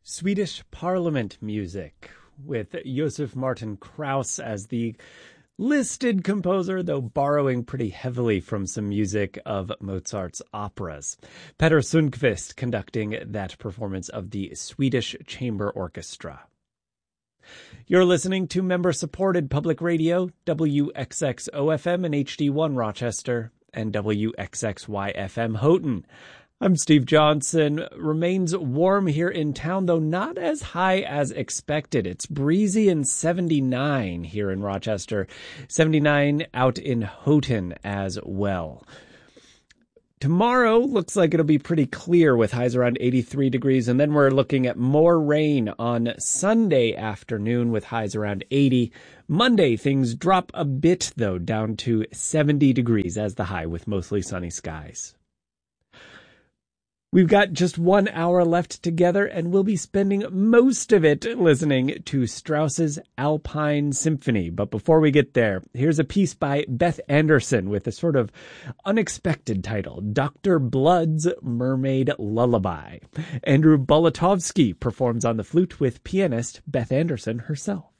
Swedish Parliament music with Josef Martin Krauss as the listed composer, though borrowing pretty heavily from some music of Mozart's operas. Petter Sundqvist conducting that performance of the Swedish Chamber Orchestra. You're listening to member-supported public radio, WXXO-FM and HD1 Rochester, and WXXY-FM Houghton. I'm Steve Johnson. Remains warm here in town, though not as high as expected. It's breezy and 79 here in Rochester, 79 out in Houghton as well. Tomorrow looks like it'll be pretty clear with highs around 83 degrees, and then we're looking at more rain on Sunday afternoon with highs around 80. Monday, things drop a bit, though, down to 70 degrees as the high with mostly sunny skies. We've got just 1 hour left together, and we'll be spending most of it listening to Strauss's Alpine Symphony. But before we get there, here's a piece by Beth Anderson with a sort of unexpected title, Dr. Blood's Mermaid Lullaby. Andrew Bolatovsky performs on the flute with pianist Beth Anderson herself.